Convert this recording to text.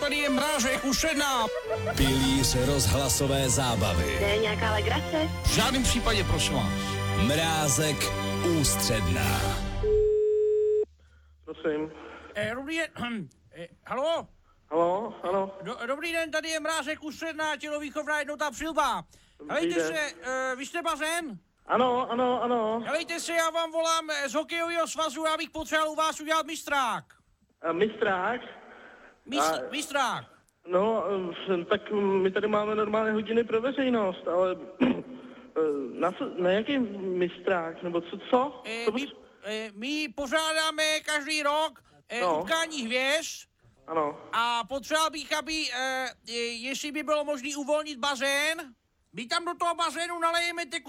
tady je Mrážek Ušedná. Pilíř rozhlasové zábavy. To je nějaká legrace? V žádném případě, prosím vás. Mrázek Ústředná. Prosím. Dobrý den. Haló? Halo, ano. Dobrý den, tady je Mrázek Ústředná, tělovýchovná jednota Přilba. Helejte se, vy jste bazén? Ano. Helejte se, já vám volám z hokejového svazu, já bych potřeboval u vás udělat mistrák. Mistrák? Mistrák. No, tak my tady máme normálně hodiny pro veřejnost, ale na jaký mistrák, nebo co? My pořádáme každý rok utkání hvězd. Ano. A potřeboval bych, aby, jestli by bylo možné uvolnit bazén, my tam do toho bazénu nalejeme